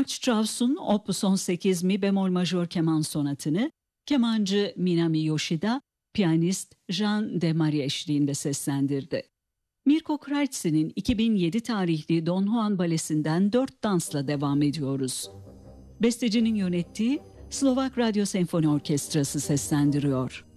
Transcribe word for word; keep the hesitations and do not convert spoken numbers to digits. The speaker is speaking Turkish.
Richard Strauss'un Opus on sekiz mi bemol majör keman sonatını kemancı Minami Yoshida, piyanist Jean Demarie eşliğinde seslendirdi. Mirko Kreitz'in iki bin yedi tarihli Don Juan balesinden dört dansla devam ediyoruz. Bestecinin yönettiği Slovak Radyo Senfoni Orkestrası seslendiriyor.